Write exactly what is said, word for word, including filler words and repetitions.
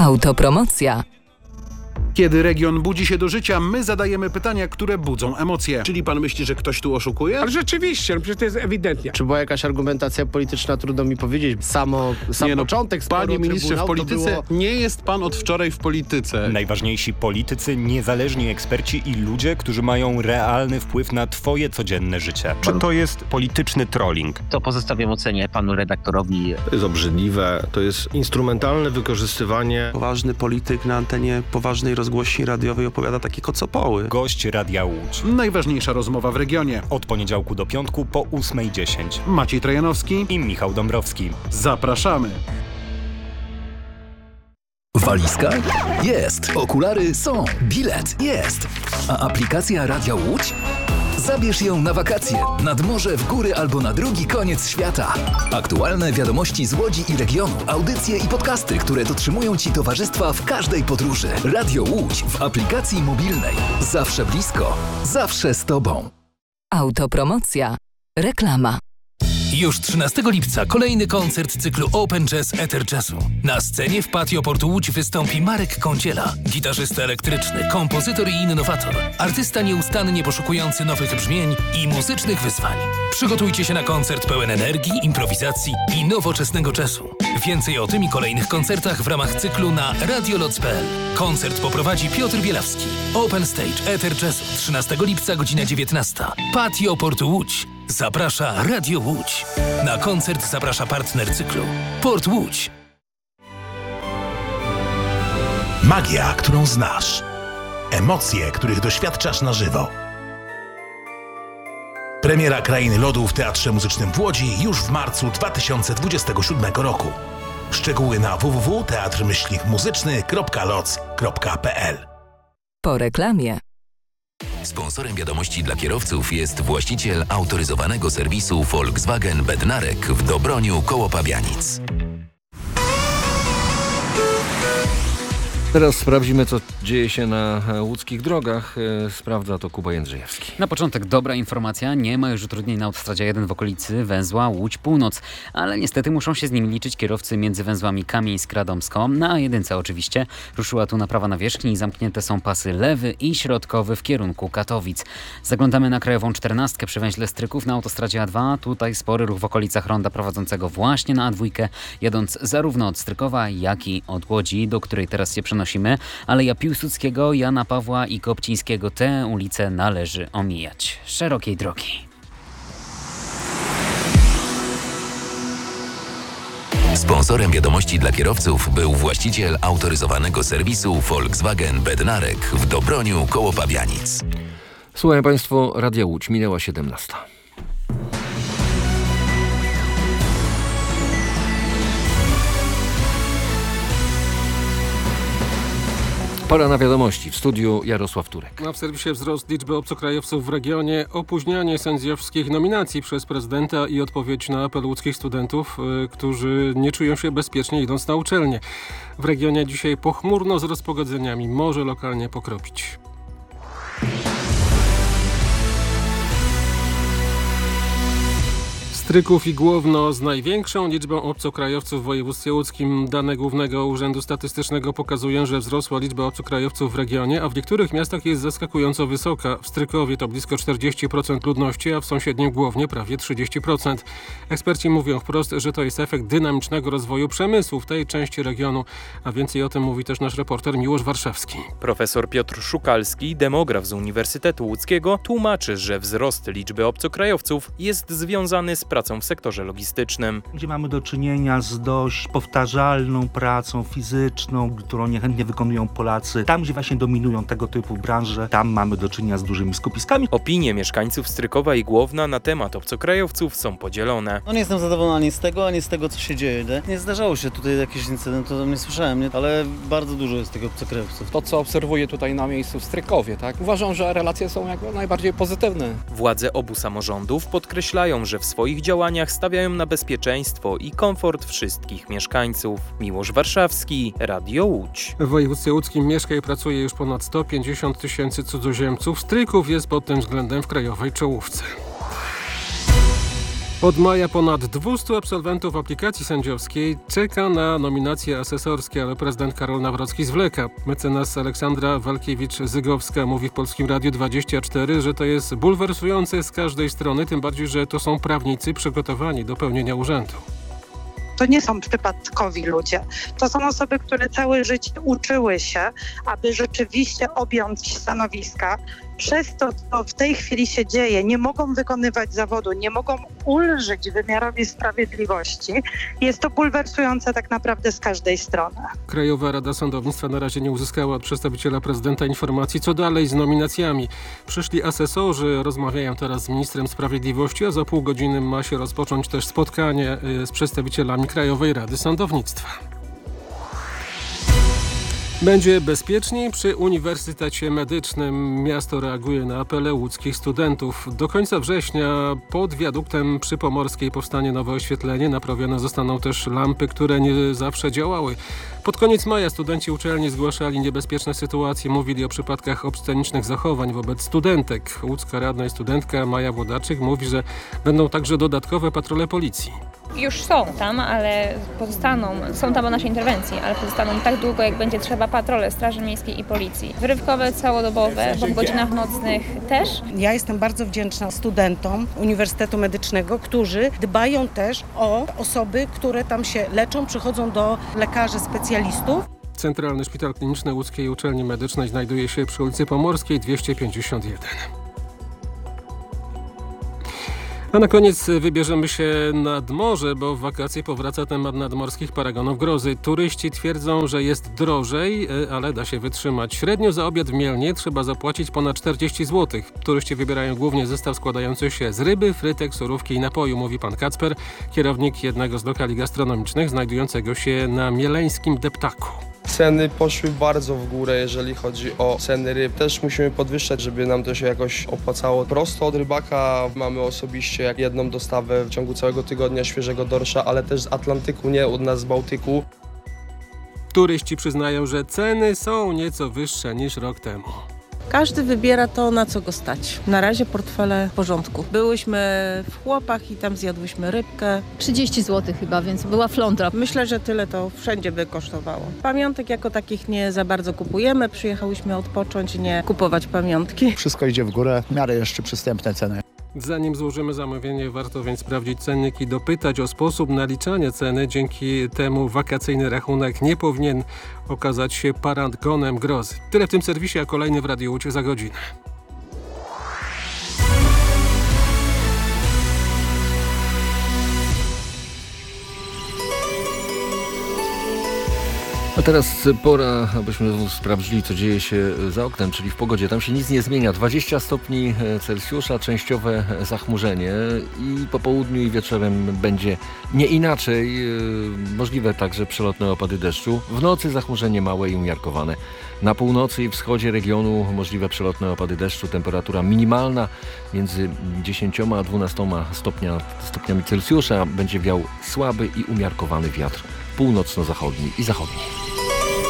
Autopromocja. Kiedy region budzi się do życia, my zadajemy pytania, które budzą emocje. Czyli pan myśli, że ktoś tu oszukuje? Ale rzeczywiście, no przecież to jest ewidentnie. Czy była jakaś argumentacja polityczna, trudno mi powiedzieć. Samo, sam nie, no, początek sporu Panie ministrze, w polityce było... nie jest pan od wczoraj w polityce. Najważniejsi politycy, niezależni eksperci i ludzie, którzy mają realny wpływ na twoje codzienne życie. Czy to jest polityczny trolling? To pozostawiam ocenie panu redaktorowi. To jest obrzydliwe, to jest instrumentalne wykorzystywanie. Poważny polityk na antenie poważnej rozgłośni radiowej opowiada takie kocopoły. Gość Radia Łódź. Najważniejsza rozmowa w regionie. Od poniedziałku do piątku po ósmej dziesięć. Maciej Trojanowski i Michał Dąbrowski. Zapraszamy. Walizka? Jest. Okulary są. Bilet? Jest. A aplikacja Radia Łódź? Zabierz ją na wakacje, nad morze, w góry albo na drugi koniec świata. Aktualne wiadomości z Łodzi i regionu, audycje i podcasty, które dotrzymują Ci towarzystwa w każdej podróży. Radio Łódź w aplikacji mobilnej. Zawsze blisko, zawsze z Tobą. Autopromocja. Reklama. Już trzynastego lipca kolejny koncert cyklu Open Jazz Ether Jazzu. Na scenie w Patio Portu Łódź wystąpi Marek Kądziela, gitarzysta elektryczny, kompozytor i innowator, artysta nieustannie poszukujący nowych brzmień i muzycznych wyzwań. Przygotujcie się na koncert pełen energii, improwizacji i nowoczesnego jazzu. Więcej o tym i kolejnych koncertach w ramach cyklu na radioloc kropka p l. Koncert poprowadzi Piotr Bielawski. Open Stage Ether Jazzu trzynastego lipca, godzina dziewiętnasta. Patio Portu Łódź. Zaprasza Radio Łódź. Na koncert zaprasza partner cyklu Port Łódź. Magia, którą znasz. Emocje, których doświadczasz na żywo. Premiera Krainy Lodu w Teatrze Muzycznym w Łodzi już w marcu dwa tysiące dwudziestego siódmego roku. Szczegóły na w w w kropka teatr muzyczny kropka loc kropka p l. Po reklamie. Sponsorem wiadomości dla kierowców jest właściciel autoryzowanego serwisu Volkswagen Bednarek w Dobroniu koło Pabianic. Teraz sprawdzimy, co dzieje się na łódzkich drogach. Sprawdza to Kuba Jędrzejewski. Na początek dobra informacja. Nie ma już utrudnień na autostradzie jeden w okolicy węzła Łódź Północ. Ale niestety muszą się z nimi liczyć kierowcy między węzłami Kamieńsk-Radomsko. Na A jeden oczywiście ruszyła tu naprawa nawierzchni i zamknięte są pasy lewy i środkowy w kierunku Katowic. Zaglądamy na Krajową czternastkę przy węźle Stryków na autostradzie A dwa. Tutaj spory ruch w okolicach ronda prowadzącego właśnie na A dwa, jadąc zarówno od Strykowa, jak i od Łodzi, do której teraz się przenosimy. Aleja Piłsudskiego, Jana Pawła i Kopcińskiego. Te ulice należy omijać. Szerokiej drogi. Sponsorem wiadomości dla kierowców był właściciel autoryzowanego serwisu Volkswagen Bednarek w Dobroniu koło Pabianic. Słuchają Państwo Radia Łódź. Minęła siedemnasta. Pora na wiadomości. W studiu Jarosław Turek. A w serwisie wzrost liczby obcokrajowców w regionie, opóźnianie sędziowskich nominacji przez prezydenta i odpowiedź na apel łódzkich studentów, y, którzy nie czują się bezpiecznie idąc na uczelnię. W regionie dzisiaj pochmurno z rozpogodzeniami, może lokalnie pokropić. Stryków i Główno z największą liczbą obcokrajowców w województwie łódzkim. Dane Głównego Urzędu Statystycznego pokazują, że wzrosła liczba obcokrajowców w regionie, a w niektórych miastach jest zaskakująco wysoka. W Strykowie to blisko czterdzieści procent ludności, a w sąsiednim Głównie prawie trzydzieści procent. Eksperci mówią wprost, że to jest efekt dynamicznego rozwoju przemysłu w tej części regionu, a więcej o tym mówi też nasz reporter Miłosz Warszawski. Profesor Piotr Szukalski, demograf z Uniwersytetu Łódzkiego, tłumaczy, że wzrost liczby obcokrajowców jest związany z pracą w sektorze logistycznym. Gdzie mamy do czynienia z dość powtarzalną pracą fizyczną, którą niechętnie wykonują Polacy. Tam, gdzie właśnie dominują tego typu branże, tam mamy do czynienia z dużymi skupiskami. Opinie mieszkańców Strykowa i Główna na temat obcokrajowców są podzielone. No nie jestem zadowolony ani z tego, ani z tego, co się dzieje. Nie, nie zdarzało się tutaj jakiś incydent, to nie słyszałem, nie? Ale bardzo dużo jest tych obcokrajowców. To, co obserwuję tutaj na miejscu w Strykowie, tak? Uważam, że relacje są jak najbardziej pozytywne. Władze obu samorządów podkreślają, że w swoich działaniach stawiają na bezpieczeństwo i komfort wszystkich mieszkańców. Miłosz Warszawski, Radio Łódź. W województwie łódzkim mieszka i pracuje już ponad sto pięćdziesiąt tysięcy cudzoziemców. Stryków jest pod tym względem w krajowej czołówce. Od maja ponad dwieście absolwentów aplikacji sędziowskiej czeka na nominacje asesorskie, ale prezydent Karol Nawrocki zwleka. Mecenas Aleksandra Walkiewicz-Zygowska mówi w Polskim Radiu dwadzieścia cztery, że to jest bulwersujące z każdej strony, tym bardziej, że to są prawnicy przygotowani do pełnienia urzędu. To nie są przypadkowi ludzie. To są osoby, które całe życie uczyły się, aby rzeczywiście objąć stanowiska. Przez to, co w tej chwili się dzieje, nie mogą wykonywać zawodu, nie mogą ulżyć wymiarowi sprawiedliwości. Jest to bulwersujące tak naprawdę z każdej strony. Krajowa Rada Sądownictwa na razie nie uzyskała od przedstawiciela prezydenta informacji, co dalej z nominacjami. Przyszli asesorzy, rozmawiają teraz z ministrem sprawiedliwości, a za pół godziny ma się rozpocząć też spotkanie z przedstawicielami Krajowej Rady Sądownictwa. Będzie bezpieczniej przy Uniwersytecie Medycznym. Miasto reaguje na apele łódzkich studentów. Do końca września pod wiaduktem przy Pomorskiej powstanie nowe oświetlenie. Naprawione zostaną też lampy, które nie zawsze działały. Pod koniec maja studenci uczelni zgłaszali niebezpieczne sytuacje. Mówili o przypadkach obscenicznych zachowań wobec studentek. Łódzka radna i studentka Maja Włodarczyk mówi, że będą także dodatkowe patrole policji. Już są tam, ale pozostaną, są tam o naszej interwencji, ale pozostaną tak długo, jak będzie trzeba patrole Straży Miejskiej i Policji. Wyrywkowe, całodobowe, bo w godzinach nocnych też. Ja jestem bardzo wdzięczna studentom Uniwersytetu Medycznego, którzy dbają też o osoby, które tam się leczą, przychodzą do lekarzy specjalistów. Centralny Szpital Kliniczny Łódzkiej Uczelni Medycznej znajduje się przy ulicy Pomorskiej dwieście pięćdziesiąt jeden. A na koniec wybierzemy się nad morze, bo w wakacje powraca temat nadmorskich paragonów grozy. Turyści twierdzą, że jest drożej, ale da się wytrzymać. Średnio za obiad w Mielnie trzeba zapłacić ponad czterdzieści złotych. Turyści wybierają głównie zestaw składający się z ryby, frytek, surówki i napoju, mówi pan Kacper, kierownik jednego z lokali gastronomicznych znajdującego się na mieleńskim deptaku. Ceny poszły bardzo w górę, jeżeli chodzi o ceny ryb. Też musimy podwyższać, żeby nam to się jakoś opłacało. Prosto od rybaka mamy osobiście jedną dostawę w ciągu całego tygodnia świeżego dorsza, ale też z Atlantyku, nie od nas z Bałtyku. Turyści przyznają, że ceny są nieco wyższe niż rok temu. Każdy wybiera to, na co go stać. Na razie portfele w porządku. Byłyśmy w Chłopach i tam zjadłyśmy rybkę. trzydzieści złotych chyba, więc była flądra. Myślę, że tyle to wszędzie by kosztowało. Pamiątek jako takich nie za bardzo kupujemy. Przyjechałyśmy odpocząć, nie kupować pamiątki. Wszystko idzie w górę, w miarę jeszcze przystępne ceny. Zanim złożymy zamówienie, warto więc sprawdzić cennik i dopytać o sposób naliczania ceny. Dzięki temu wakacyjny rachunek nie powinien okazać się paragonem grozy. Tyle w tym serwisie, a kolejny w Radiu Łódź za godzinę. A teraz pora, abyśmy sprawdzili, co dzieje się za oknem, czyli w pogodzie. Tam się nic nie zmienia. dwadzieścia stopni Celsjusza, częściowe zachmurzenie i po południu i wieczorem będzie nie inaczej. Możliwe także przelotne opady deszczu. W nocy zachmurzenie małe i umiarkowane. Na północy i wschodzie regionu możliwe przelotne opady deszczu. Temperatura minimalna między dziesięcioma a dwunastoma stopnia, stopniami Celsjusza. Będzie wiał słaby i umiarkowany wiatr północno-zachodni i zachodni.